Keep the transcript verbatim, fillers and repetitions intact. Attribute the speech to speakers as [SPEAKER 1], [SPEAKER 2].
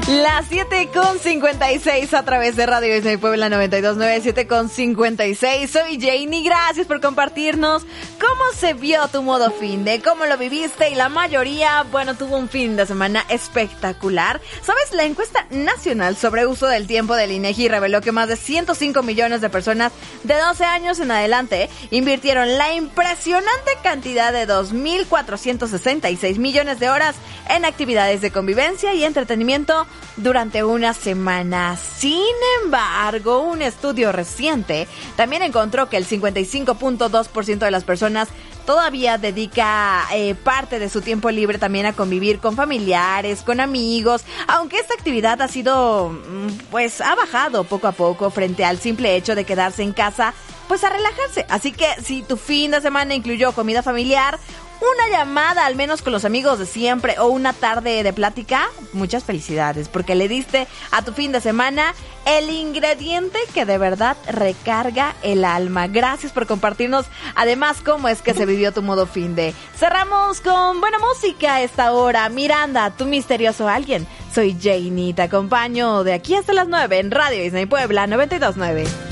[SPEAKER 1] Las siete con cincuenta y seis a través de Radio Disney Puebla noventa y dos punto nueve, siete con cincuenta y seis. Soy Janie, gracias por compartirnos cómo se vio tu modo fin de, cómo lo viviste, y la mayoría, bueno, tuvo un fin de semana espectacular. ¿Sabes? La encuesta nacional sobre uso del tiempo del INEGI reveló que más de ciento cinco millones de personas de doce años en adelante invirtieron la impresionante cantidad de dos mil cuatrocientos sesenta y seis millones de horas en actividades de convivencia y entretenimiento durante una semana. Sin embargo, un estudio reciente también encontró que el cincuenta y cinco punto dos por ciento de las personas todavía dedica eh, parte de su tiempo libre también a convivir con familiares, con amigos, aunque esta actividad ha sido, pues, ha bajado poco a poco frente al simple hecho de quedarse en casa, pues a relajarse. Así que si tu fin de semana incluyó comida familiar, una llamada al menos con los amigos de siempre o una tarde de plática, muchas felicidades, porque le diste a tu fin de semana el ingrediente que de verdad recarga el alma. Gracias por compartirnos además cómo es que se vivió tu modo fin de. Cerramos con buena música a esta hora. Miranda, tu misterioso alguien. Soy Janie, te acompaño de aquí hasta las nueve en Radio Disney Puebla noventa y dos punto nueve.